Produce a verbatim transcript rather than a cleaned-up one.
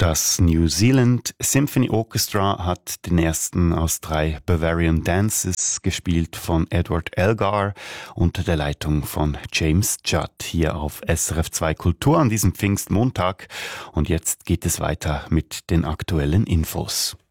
Das New Zealand Symphony Orchestra hat den ersten aus drei Bavarian Dances gespielt von Edward Elgar unter der Leitung von James Judd hier auf S R F zwei Kultur an diesem Pfingstmontag. Und jetzt geht es weiter mit den aktuellen Infos.